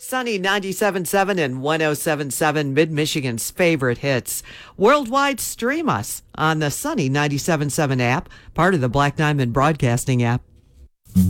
Sunny 97.7 and 107.7, Mid-Michigan's favorite hits. Worldwide, stream us on the Sunny 97.7 app, part of the Black Diamond Broadcasting app.